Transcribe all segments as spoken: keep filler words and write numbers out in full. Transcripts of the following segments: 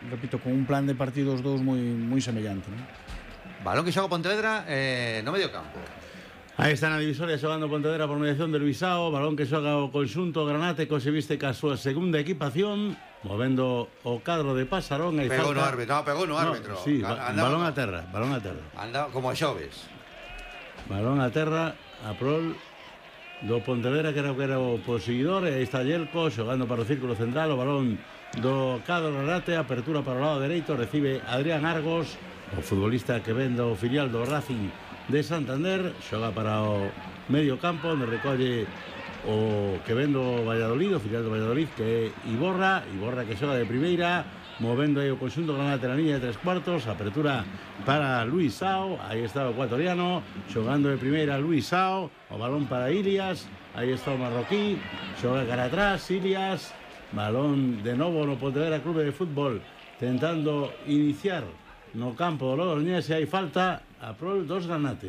repito, con un plan de partido os dous moi, moi semellante, non? Balón que xoga Pontevedra eh, no medio campo. Aí está na divisoria xogando Pontevedra por mediación de Luisao. Balón que xoga o conxunto Granate, que se viste ca súa segunda equipación, movendo o cadro de Pasarón. Aí pegou falta... no árbitro, no, pegou no árbitro. No, sí, ba Andaba, balón a terra, balón a terra. Anda como a xoves. Balón a terra, a prol do Pontevedra, que era, que era o poseguidor. E aí está Yelko xogando para o círculo central. O balón do cadro Granate, apertura para o lado dereito, recibe Adrián Argos, o futbolista que vende o filial do Racing de Santander. Xoga para o medio campo, onde recolle o que vende o Valladolid, o filial do Valladolid, que é Iborra. Iborra que xoga de primeira, movendo aí o conxunto Granate na liña de tres cuartos. Apertura para Luisao. Aí está o ecuatoriano xogando de primeira Luisao. O balón para Ilias. Aí está o marroquí, xoga cara atrás Ilias. Balón de novo no Pontevedra Clube de Fútbol, tentando iniciar no campo do Logroñés. E hai falta a prol dos Granates.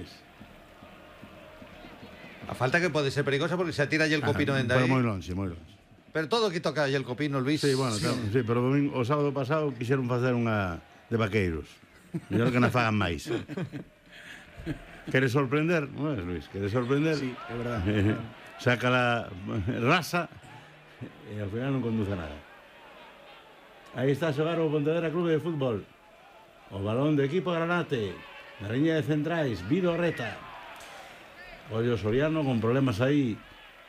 A falta que pode ser perigosa porque se atira aí el Copino dende aí. Pero moi longe, moi longe. Pero todo que toca aí el Copino, Luis. Sí, bueno, sí, sí, pero domingo, o sábado pasado quixeron facer unha de vaqueiros. Mellor que na fagan máis. Queres sorprender? Non é, Luis? Queres sorprender? Sí, é verdade. Saca la rasa e ao final non conduce nada. Aí está a xogar o Pontevedra Clube de Fútbol. O balón de equipo Granate na liña de centrais, Vido Reta. Ollo Soriano con problemas aí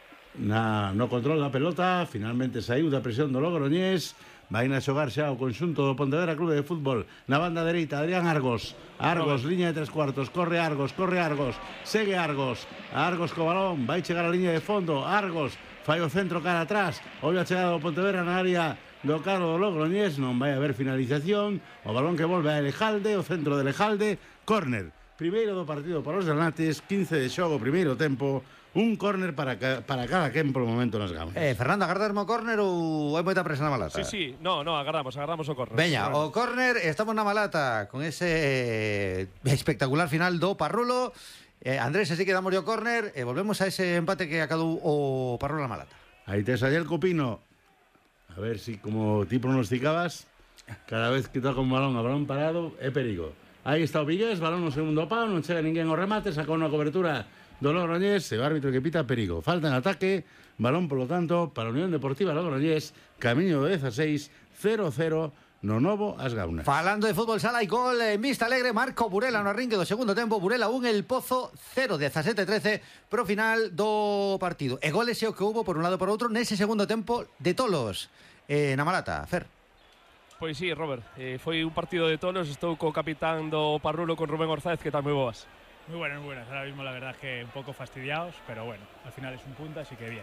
na, no control da pelota. Finalmente saiu da presión do Logroñés. Vai a xogar xa o conxunto do Pontevedra Clube de Fútbol. Na banda dereita, Adrián Argos. Argos, liña de tres cuartos. Corre Argos, corre Argos. Segue Argos. Argos co balón. Vai chegar a liña de fondo. Argos fai o centro cara atrás. Ollo a chegada do Pontevedra na área do carro do Logroñés. Non vai haber finalización. O balón que volve a Elejalde. O centro de Elejalde. Córner. Primeiro do partido para os Granates. quince de xogo, primeiro tempo. Un córner para, ca, para cada quen por momento nas gaunas. Eh, Fernando, agardamos o córner ou hai moita presa na Malata? Sí, sí, no, no, agardamos, agardamos o córner. Veña, o córner, estamos na Malata con ese espectacular final do Parrulo. eh, Andrés, así que damos o córner e volvemos a ese empate que acabou o Parrulo na Malata. Aí tes ayer Copino. A ver si, como ti pronosticabas, cada vez que toca un balón a balón parado é perigo. Aí está o Vigués, balón no segundo pau, non chega ninguén ao remate, sacou unha cobertura do Logroñés, o árbitro que pita perigo. Falta en ataque, balón, polo tanto, para a Unión Deportiva Logroñés, camiño do dieciséis, cero cero no novo As Gaunas. Falando de fútbol sala e gol en Vista Alegre, Marco Burela no arrinque do segundo tempo. Burela un, El Pozo cero, dezasete trece pro final do partido. E goles é o que hubo por un lado e por outro nese segundo tempo de tolos eh, na Malata. Fer. Pois sí, Robert, eh, foi un partido de tolos. Estou co capitán do Parrulo, con Rubén Orzáez. Que tal, moi boas? Muy buenas, muy buenas. Ahora mismo la verdad es que un poco fastidiados, pero bueno, al final es un punto, así que bien.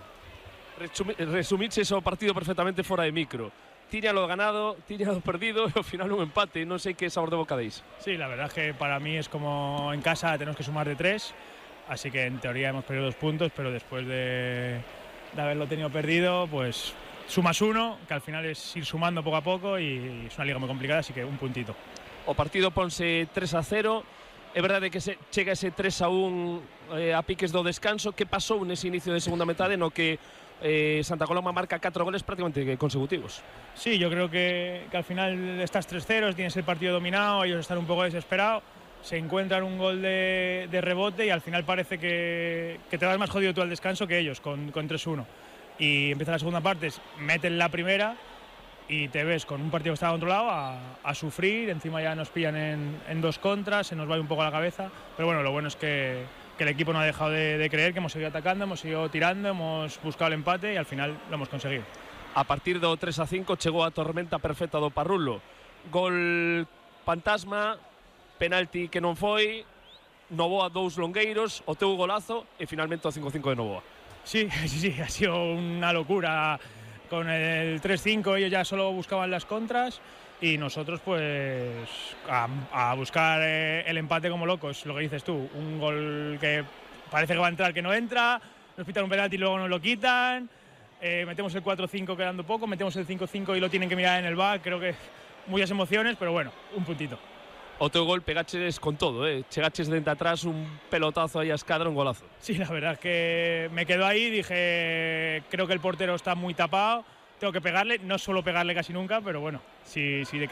Resumiches o partido perfectamente fora de micro. Tiñalo ganado, tiñalo perdido e ao final un empate. Non sei que sabor de boca deis. Sí, la verdad es que para mí es como en casa tenemos que sumar de tres, así que en teoría hemos perdido dos puntos, pero después de, de haberlo tenido perdido, pues sumas uno, que al final es ir sumando poco a poco y es una liga muy complicada, así que un puntito. O partido ponse tres a cero. É verdade que se chega ese tres a un eh, a piques do descanso. Que pasou nese inicio de segunda metade no que eh, Santa Coloma marca catro goles prácticamente consecutivos? Sí, yo creo que, que al final estás tres cero, tienes el partido dominado, ellos están un poco desesperados, se encuentran un gol de, de rebote y al final parece que, que te vas más jodido tú al descanso que ellos con, con tres uno. Y empieza la segunda parte, meten la primera y te ves con un partido que estaba controlado a, a sufrir. Encima ya nos pillan en, en dos contras, se nos va un poco la cabeza, pero bueno, lo bueno es que, que el equipo no ha dejado de, de creer, que hemos seguido atacando, hemos seguido tirando, hemos buscado el empate y al final lo hemos conseguido. A partir do tres a cinco chegou a tormenta perfecta do Parrulo. Gol fantasma, penalti que non foi, Novoa dous longueiros, o teu golazo e finalmente o cinco cinco de Novoa. Sí, sí, sí, ha sido una locura. Con el tres cinco ellos ya solo buscaban las contras y nosotros pues a, a buscar eh, el empate como locos, lo que dices tú, un gol que parece que va a entrar que no entra, nos pitan un penalti y luego nos lo quitan, eh, metemos el cuatro cinco quedando poco, metemos el cinco cinco y lo tienen que mirar en el V A R, creo que muchas emociones, pero bueno, un puntito. O teu gol pegaches con todo, eh? Chegaches dentro atrás, un pelotazo ahí a escadra, un golazo. Sí, la verdad es que me quedo ahí, dije, creo que el portero está muy tapado, tengo que pegarle, no suelo pegarle casi nunca, pero bueno, si, si de